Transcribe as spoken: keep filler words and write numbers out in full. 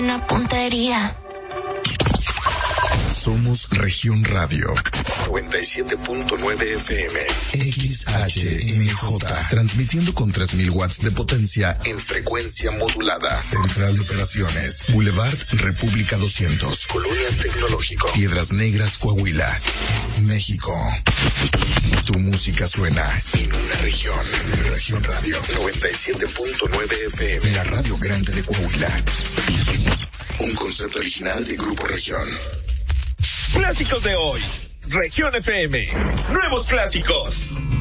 Una puntería. Somos Región Radio noventa y siete punto nueve F M X H M J, transmitiendo con tres mil watts de potencia en frecuencia modulada. Central de Operaciones, Boulevard República doscientos, Colonia Tecnológico, Piedras Negras, Coahuila, México. Tu música suena en una región. Región Radio noventa y siete punto nueve F M, la radio grande de Coahuila. Un concepto original de Grupo Región. Clásicos de hoy. Región F M. Nuevos clásicos.